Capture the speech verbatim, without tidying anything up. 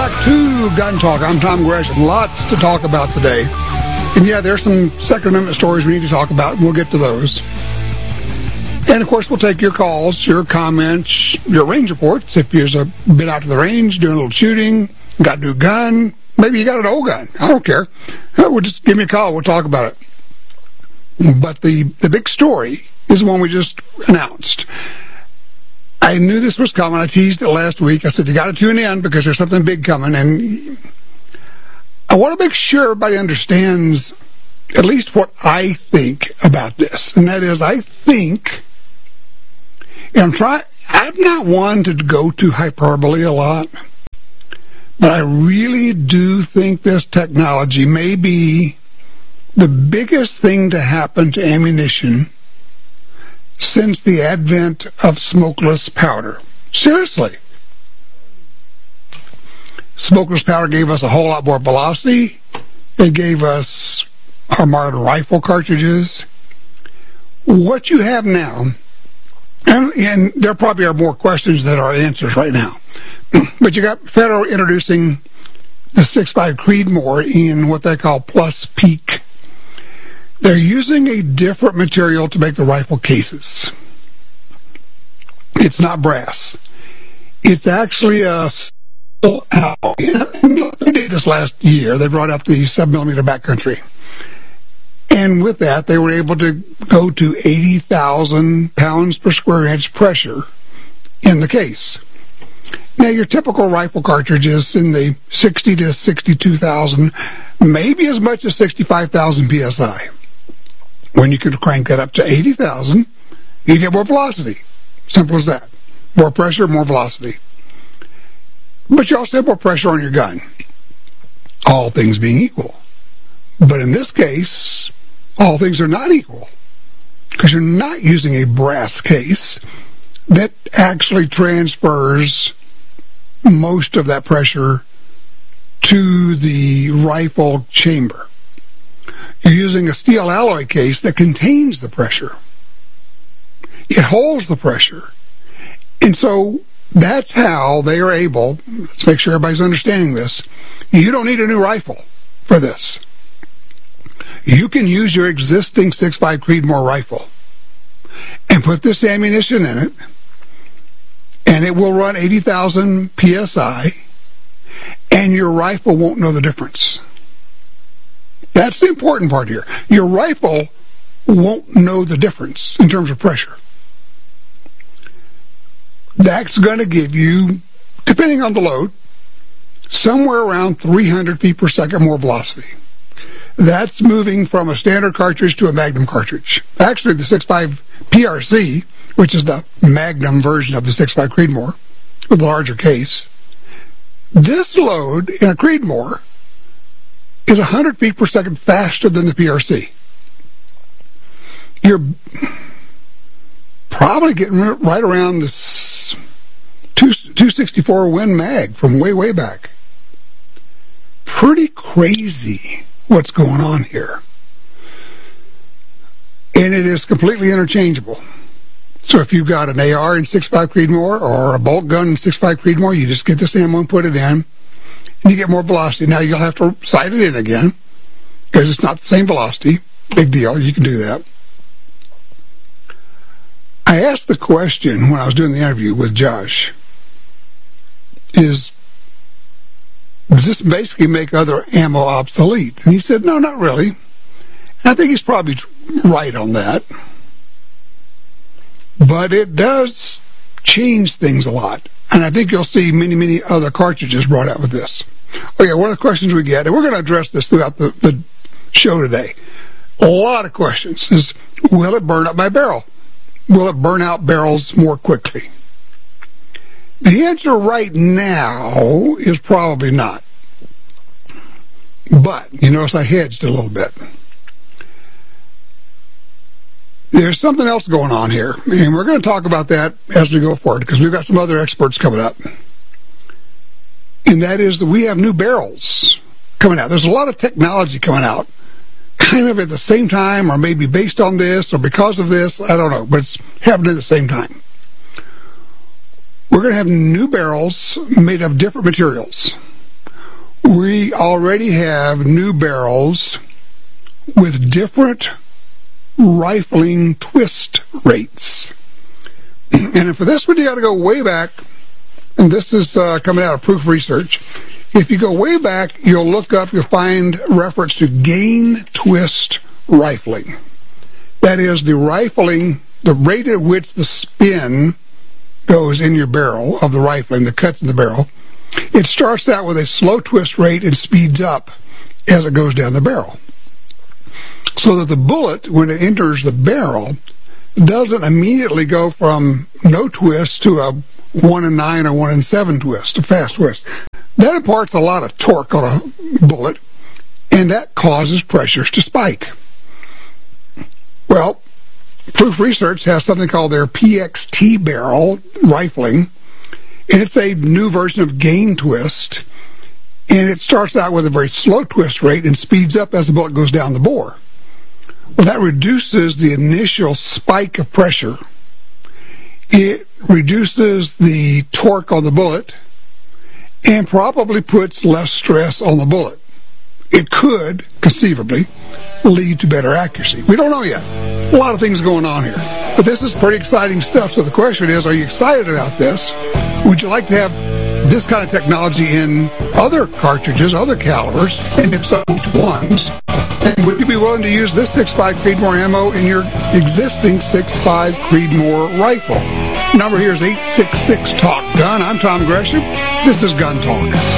back to Gun Talk. I'm Tom Gresham. Lots to talk about today. And yeah, there's some Second Amendment stories we need to talk about. We'll get to those. And of course, we'll take your calls, your comments, your range reports. If you've been out to the range, doing a little shooting, got a new gun, maybe you got an old gun. I don't care. Well, just give me a call. We'll talk about it. But the, the big story is the one we just announced. I knew this was coming. I teased it last week. I said, you got to tune in because there's something big coming. And I want to make sure everybody understands at least what I think about this. And that is, I think, and I'm trying, I'm not one to go to hyperbole a lot, but I really do think this technology may be the biggest thing to happen to ammunition since the advent of smokeless powder. Seriously. Smokeless powder gave us a whole lot more velocity. It gave us our modern rifle cartridges. What you have now, and, and there probably are more questions than are answers right now, but you got Federal introducing the six five Creedmoor in what they call plus peak. They're using a different material to make the rifle cases. It's not brass. It's actually a steel alloy. They did this last year. They brought out the seven millimeter backcountry. And with that, they were able to go to eighty thousand pounds per square inch pressure in the case. Now, your typical rifle cartridge is in the sixty to sixty-two thousand, maybe as much as sixty-five thousand P S I. When you could crank that up to eighty thousand, you get more velocity. Simple as that. More pressure, more velocity. But you also have more pressure on your gun. All things being equal. But in this case, all things are not equal. Because you're not using a brass case that actually transfers most of that pressure to the rifle chamber. You're using a steel alloy case that contains the pressure. It holds the pressure. And so that's how they are able, let's make sure everybody's understanding this, you don't need a new rifle for this. You can use your existing six five Creedmoor rifle and put this ammunition in it, and it will run eighty thousand P S I, and your rifle won't know the difference. That's the important part here. Your rifle won't know the difference in terms of pressure. That's going to give you, depending on the load, somewhere around three hundred feet per second more velocity. That's moving from a standard cartridge to a Magnum cartridge. Actually, the six five P R C, which is the Magnum version of the six five Creedmoor, with a larger case, this load in a Creedmoor is one hundred feet per second faster than the P R C. You're probably getting right around this two sixty-four Win Mag from way, way back. Pretty crazy what's going on here. And it is completely interchangeable. So if you've got an A R in six five Creedmoor or a bolt gun in six five Creedmoor, you just get this ammo and put it in, and you get more velocity. Now, you'll have to sight it in again because it's not the same velocity. Big deal. You can do that. I asked the question when I was doing the interview with Josh, is, does this basically make other ammo obsolete? And he said, no, not really. And I think he's probably right on that. But it does change things a lot. And I think you'll see many, many other cartridges brought out with this. Okay, one of the questions we get, and we're going to address this throughout the, the show today. A lot of questions is, will it burn up my barrel? Will it burn out barrels more quickly? The answer right now is probably not. But, you notice I hedged a little bit. There's something else going on here, and we're going to talk about that as we go forward, because we've got some other experts coming up. And that is that we have new barrels coming out. There's a lot of technology coming out, kind of at the same time, or maybe based on this, or because of this, I don't know, but it's happening at the same time. We're going to have new barrels made of different materials. we already have new barrels with different rifling twist rates. And for this one, you got to go way back, and this is uh, coming out of Proof Research. If you go way back, you'll look up, you'll find reference to gain twist rifling. That is the rifling, the rate at which the spin goes in your barrel of the rifling, the cuts in the barrel. It starts out with a slow twist rate and speeds up as it goes down the barrel. So that the bullet, when it enters the barrel, doesn't immediately go from no twist to a one and nine or one and seven twist, a fast twist. That imparts a lot of torque on a bullet, and that causes pressures to spike. Well, Proof Research has something called their P X T barrel rifling, and it's a new version of gain twist, and it starts out with a very slow twist rate and speeds up as the bullet goes down the bore. Well, that reduces the initial spike of pressure. It reduces the torque on the bullet and probably puts less stress on the bullet. It could, conceivably, lead to better accuracy. We don't know yet. A lot of things going on here. But this is pretty exciting stuff. So the question is, are you excited about this? Would you like to have this kind of technology in other cartridges, other calibers? And if so, which ones? And would you be willing to use this six five Creedmoor ammo in your existing six five Creedmoor rifle? Number here is eight six six, talk gun. I'm Tom Gresham. This is Gun Talk.